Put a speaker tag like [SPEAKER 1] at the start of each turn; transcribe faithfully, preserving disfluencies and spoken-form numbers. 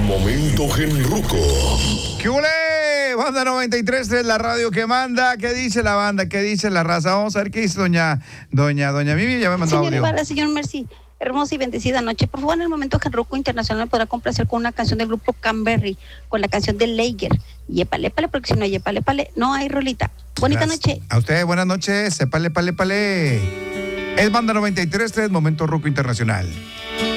[SPEAKER 1] Momento Genruco.
[SPEAKER 2] ¿Qué huele? Banda noventa y tres tres, la radio que manda. ¿Qué dice la banda? ¿Qué dice la raza? Vamos a ver qué dice doña, doña, doña Mimi. Ya me mandó
[SPEAKER 3] Señor
[SPEAKER 2] audio.
[SPEAKER 3] Ibarra, señor Mercy, hermosa y bendecida noche. Por favor, en el momento Genruco Internacional podrá complacer con una canción del grupo Canberry, con la canción de Lager. Yepale, pale, porque si no hay yepale, pale, no hay rolita. Bonita
[SPEAKER 2] Gracias.
[SPEAKER 3] noche.
[SPEAKER 2] A ustedes, buenas noches. Sepale, pale, pale. Es Banda noventa y tres tres, Momento Ruco Internacional.